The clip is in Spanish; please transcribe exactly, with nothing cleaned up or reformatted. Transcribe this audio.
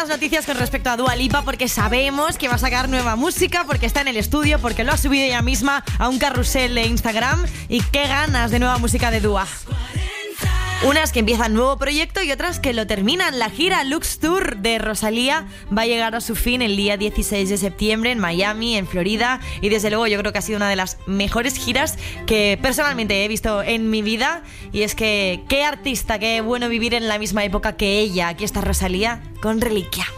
buenas noticias con respecto a Dua Lipa, porque sabemos que va a sacar nueva música, porque está en el estudio, porque lo ha subido ella misma a un carrusel de Instagram. Y qué ganas de nueva música de Dua. Unas que empiezan nuevo proyecto y otras que lo terminan. La gira Lux Tour de Rosalía va a llegar a su fin el día dieciséis de septiembre en Miami, en Florida. Y desde luego yo creo que ha sido una de las mejores giras que personalmente he visto en mi vida. Y es que qué artista, qué bueno vivir en la misma época que ella. Aquí está Rosalía con Reliquia.